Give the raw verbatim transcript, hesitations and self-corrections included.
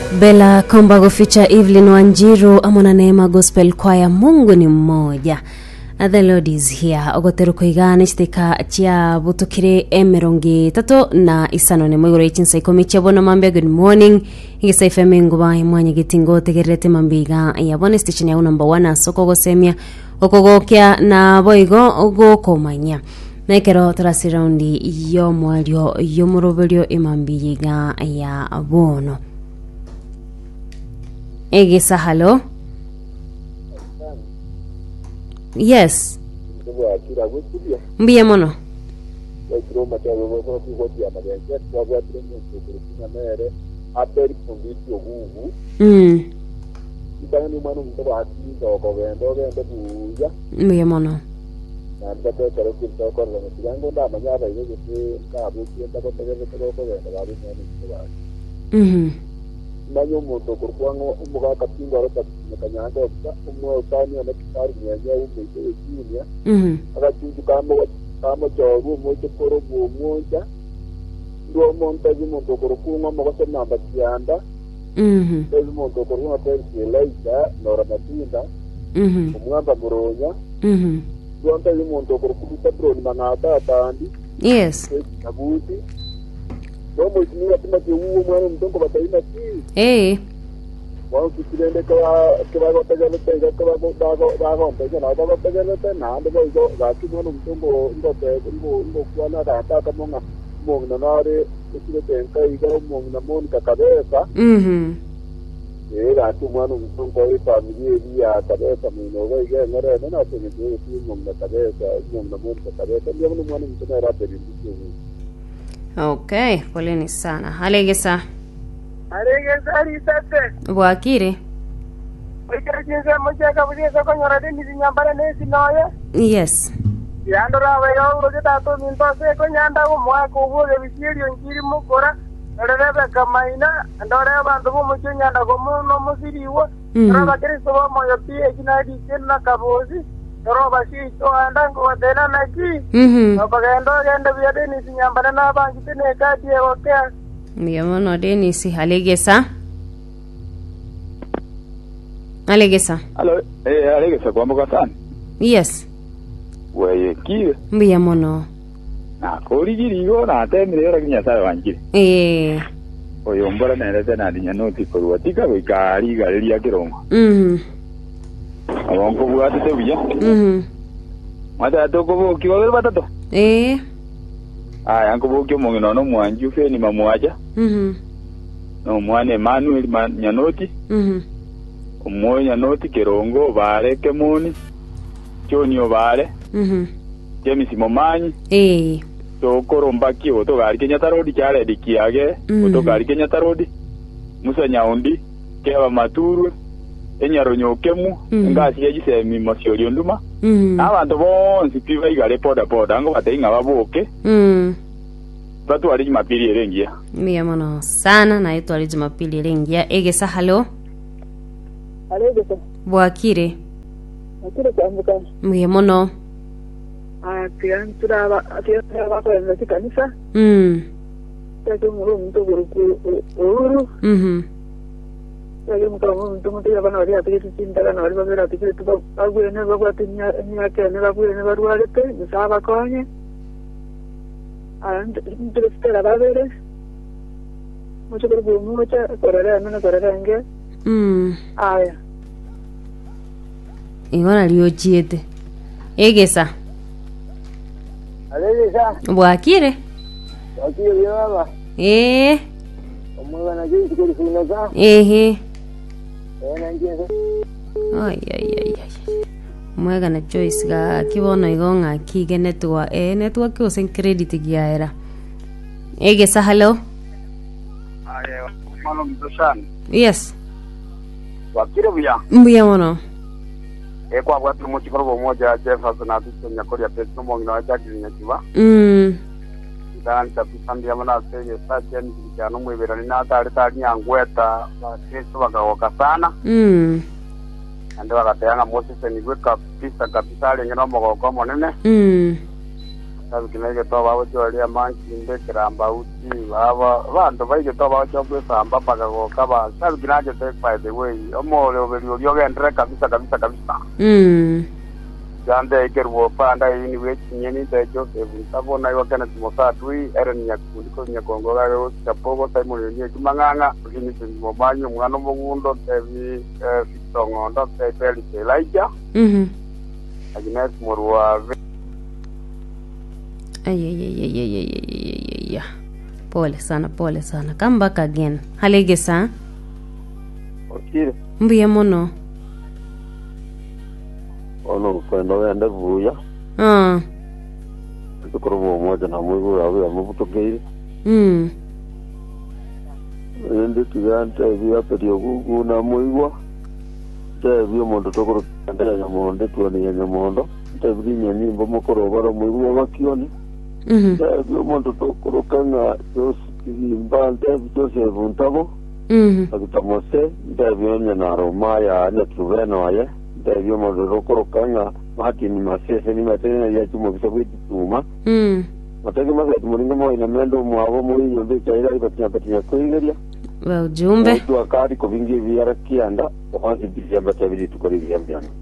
Bella Komba kuficha Evelyn Wanjiru amona Neema Gospel Choir. Mungu ni mmoja. The Lord is here. Ogotero kuigana chiteka chia butukire emerongi tato na isano ne mwigoro ichinsa ikomi chabona mambe. Good morning. Ingisa ifeme nguba imwanya gitingo tegerete mambiga ya bone station ya number one asoko gosemia okogokya na boigo ogokomanya nekero trasi raundi yo mwalio yo murobelio imambiga ya bono. Egisa hello. Yes. Mbia mono. Mm. Mbia mono. Mhm. Manyo moto kurwango umuga kapinga rota mekanyanga umwe utani na kitari nyanya umwe ekinya Mhm. akatindu kama kama joru moto korobo moja ndo monta ji moto kurkunga moga namba tianda Mhm. ndo moto kurkunga pesi laika nora matinda Mhm. umwamba muronya Mhm. ndo monta ji moto kurkunga drone manata atandi. Yes. Nabuti Domo jini atima kiuwe mwana mtongo bataina si. Eh. Wao kikilende kwa kwa kwa tegele tega kwa kwa dago dago mpeke na dago tegele tena ando kwa hizo zaki mwana mtongo ndo te ndo ndo kwa na data kama nga mong na nare kile tenka iga mong na moni kakabesa. Mhm. Eh la tu mwana mtongo hii familia ya kabesa mino kwa iga ngare na na tene tu mong na kabesa mong na moni kakabesa ndio mwana mtongo rapeli ndio. Okay, poleni sana. Alegesa. Alegesa risate. Bwakire. Oikere jinse moja kabuje soko nyorade ni nyambare nesi noye. Yes. Yandora weyo uroje tato minto se ko nyanda ko mwa ko bo de bisieri onjiri mukora. Ndorebe kamaina ndore bantu ko mucho nyanda ko muno musiriwo. Ndora kristo bo moyo pie kinadi kenna kabozi. Ndoro bashi to andango wadena naki. Mhm. Obagendo gendo biade ni nyambare na bangi tene kati e okea. Miyamono Denisi. Alegesa. Alegesa. Hello, eh alegesa kwa mboka sana. Yes. Weye kire. Miyamono. Na korigirigo na temire yora kinyasara wanjire. Eh. Oyo mbora nerete na dinya noti ko watika ko ikari galeria kirongo. Mhm. Abongo bwati te buya. Mhm. Mata toko bo kiwa batato. Eh. Aya ngo bo kyo mongino no mwanju fe ni mamwaja. Mhm. No mwane Emmanuel Nyanoti. Mhm. Omoyo Nyanoti kirongo bare kemoni. Joni obare. Mhm. James Momanyi. Eh. To koromba kiwo to gari Kenya tarodi kyale dikiage. To gari Kenya tarodi. Musa Nyaundi keba maturu. Enyaro nyokemu ngasi yagisemi masiolyo nduma. Mhm. Abantu bonsi piva igale poda poda ngo bateinga baboke. Mhm. Batu ali Jumapili erengia. Miyamono sana na yetu ali Jumapili erengia. Egesa hello. Alegesa. Bwakire. Akire kwambuka. Miyamono. Ah, tian turaba turaba kwa nzi kanisa. Mhm. Tajo muru mtu guruku uru. Mhm. Tajo mutamu mtu mtu yabana wali atike tinda na wali babera atike tuba agwe ne bagwa tinya nya ke ne bagwe ne barwalete nisaba konye. And ndestera babere. Mucho guruku mucha korera na korera nge. Mhm. Aya. Ingona liojiete. Egesa. Alegesa. Bwakire. Wakio yaba. Eh. Omwana na jinsi kuli kunaza. Ehe. Eh na jinsi. Ay ay ay ay. Mwega na choice ga kibono igonga kige netwa eh netwa ki osen credit giaera. Egesa hello. Aye, mano mtoshan. Yes. Wakire buya. Miyamono. E kwa watu mchikoro moja Jefferson na tuso nyakori ya peso mongino wa jagi nyakiwa. Mhm. Ndani tapisandi ya mana sege sacha ni kijano mwebera ni nata alita nyangweta wa Kristo wakawoka sana. Mhm. Ande wakateanga Moses ni weka pisa kabisa ale ngeno mogoko monene. Mhm. sabi kinege to bawo cholia mankinde kiramba uti baba bantu baige to bawo chokwe samba paka go kaba sabi kinage take by the way omo le obeli olio gendre kabisa kabisa kabisa mm jande ikerwo panda ini wechi nyeni te Joseph sabo na yo kana timosa tui eren nyakundi ko nyakongo ga yo chapogo taimo ni kimanganga kini timo banyo mwana mugundo te vi fitongo ndo te peli te laija mhm Agnes Morwa. Ay, ay, ay, ay, ay, ay, ay, ay. Pole sana, pole sana. Come back again. Halegesa. Okay. Mbuye mono. Ono kwenda wende vuya. Ah. Tukorobo moja na mwigo yawe amubutokeire. Mm. Ende tugante bya pedio gugu na mwigo. Te byo mondo tokoro ndera ya monde tuone ya mondo. Te brinyo ni mbomo korobara mwigo wakioni. Mhm. Te byo mondo tokoro kanga jos kimbante Joseph Ntabo. Mhm. Agitamose te byo na Roma ya na tuveno aye. Te byo mondo tokoro kanga mati ni masese ni matena ya tumo bisabiti tuma. Mm. Matege mazati mulinga mo ina mendo mwabo muri yombe chaira ikatia patia kuingeria. Wa ujumbe. Tu akari ko vingi viara kianda. Ohansi bizamba tabidi tukori vyambiana.